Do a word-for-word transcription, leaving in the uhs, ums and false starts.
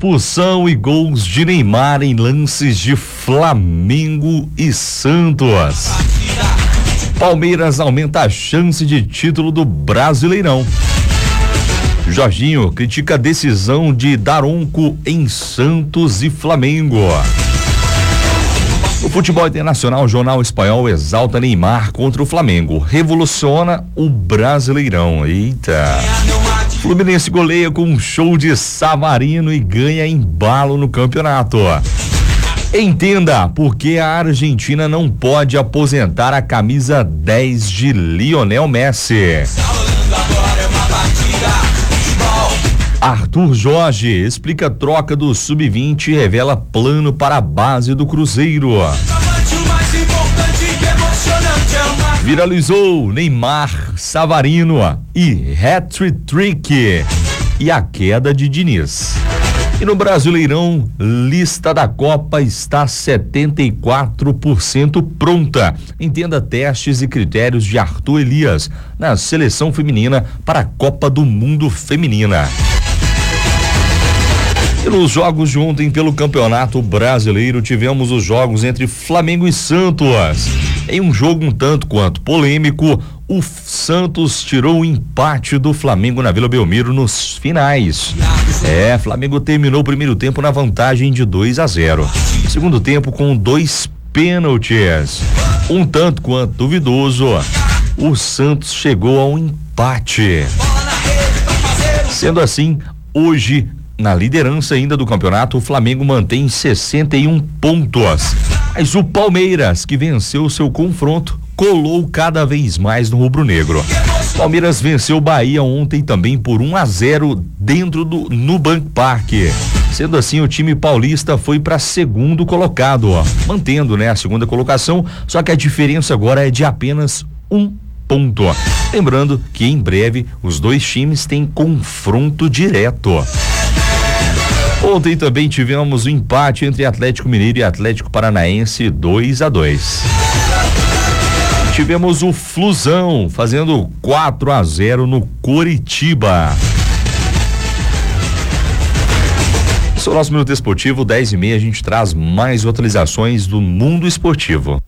expulsão e gols de Neymar em lances de Flamengo e Santos. Palmeiras aumenta a chance de título do Brasileirão. Jorginho critica a decisão de Daronco em Santos e Flamengo. No futebol internacional, o jornal espanhol exalta Neymar contra o Flamengo. Revoluciona o Brasileirão. Eita. Fluminense goleia com um show de Savarino e ganha embalo no campeonato. Entenda por que a Argentina não pode aposentar a camisa dez de Lionel Messi. Arthur Jorge explica a troca do sub vinte e revela plano para a base do Cruzeiro. Viralizou Neymar, Savarino e hat-trick e a queda de Diniz. E no Brasileirão, lista da Copa está setenta e quatro por cento pronta. Entenda testes e critérios de Arthur Elias na seleção feminina para a Copa do Mundo Feminina. E nos jogos de ontem pelo Campeonato Brasileiro, tivemos os jogos entre Flamengo e Santos. Em um jogo um tanto quanto polêmico, o Santos tirou o empate do Flamengo na Vila Belmiro nos finais. É, Flamengo terminou o primeiro tempo na vantagem de dois a zero. Segundo tempo com dois pênaltis. Um tanto quanto duvidoso, o Santos chegou a um empate. Sendo assim, hoje, na liderança ainda do campeonato, o Flamengo mantém sessenta e um pontos. Mas o Palmeiras, que venceu o seu confronto, colou cada vez mais no rubro-negro. Palmeiras venceu o Bahia ontem também por um a zero dentro do Nubank Park. Sendo assim, o time paulista foi para segundo colocado, ó, mantendo, né, a segunda colocação, só que a diferença agora é de apenas um ponto. Lembrando que em breve os dois times têm confronto direto. Ontem também tivemos o um empate entre Atlético Mineiro e Atlético Paranaense, dois a dois. Tivemos o Flusão fazendo quatro a zero no Coritiba. Esse é o nosso Minuto Esportivo, dez e meia, a gente traz mais atualizações do mundo esportivo.